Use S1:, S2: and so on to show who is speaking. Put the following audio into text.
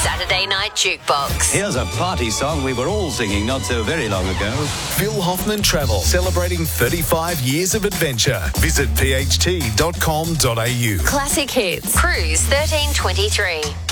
S1: Saturday Night Jukebox.
S2: Here's a party song we were all singing not so very long ago.
S3: Phil Hoffman Travel, celebrating 35 years of adventure. Visit pht.com.au.
S1: Classic Hits. Cruise 1323.